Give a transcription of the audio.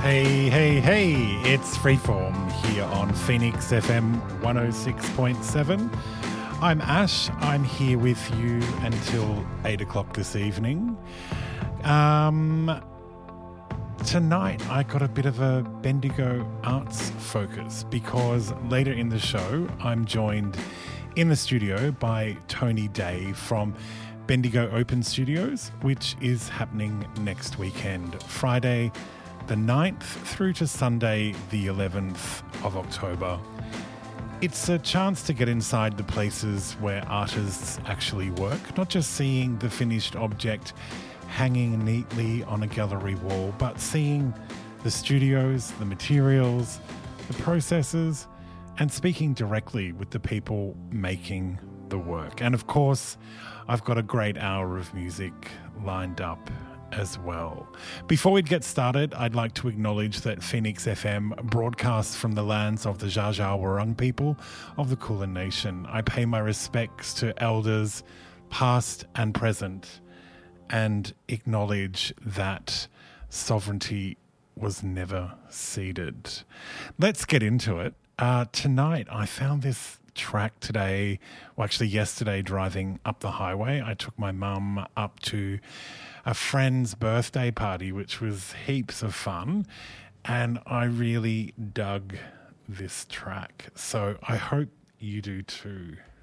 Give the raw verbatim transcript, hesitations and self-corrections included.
Hey, hey, hey, it's Freeform here on Phoenix F M one oh six point seven. I'm Ash. I'm here with you until eight o'clock this evening. Um, tonight I got a bit of a Bendigo arts focus because later in the show I'm joined in the studio by Tony Day from Bendigo Open Studios, which is happening next weekend, Friday the ninth through to Sunday the eleventh of October. It's a chance to get inside the places where artists actually work, not just seeing the finished object hanging neatly on a gallery wall, but seeing the studios, the materials, the processes, and speaking directly with the people making the work. And of course, I've got a great hour of music lined up as well. Before we get started, I'd like to acknowledge that Phoenix F M broadcasts from the lands of the Dja Dja Wurrung people of the Kulin Nation. I pay my respects to elders past and present and acknowledge that sovereignty was never ceded. Let's get into it. Uh, tonight, I found this track today, well actually yesterday, driving up the highway. I took my mum up to a friend's birthday party, which was heaps of fun, and I really dug this track. So I hope you do too.